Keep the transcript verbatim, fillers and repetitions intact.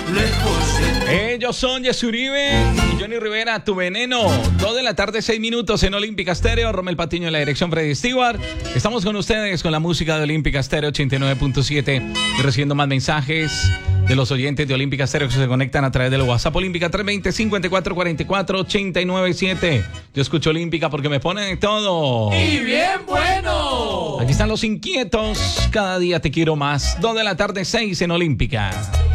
Ellos son Jesse Uribe y Johnny Rivera, Tu Veneno. Dos de la tarde, seis minutos en Olímpica Estéreo. Romel Patiño en la dirección, Freddy Stewart. Estamos con ustedes con la música de Olímpica Estéreo ochenta y nueve punto siete. Y recibiendo más mensajes de los oyentes de Olímpica Estéreo que se conectan a través del WhatsApp Olímpica tres veinte, cincuenta y cuatro cuarenta y cuatro, ochenta y nueve siete. Yo escucho Olímpica porque me ponen de todo. ¡Y bien bueno! Aquí están los inquietos. Cada día te quiero más. Dos de la tarde, seis en Olímpica.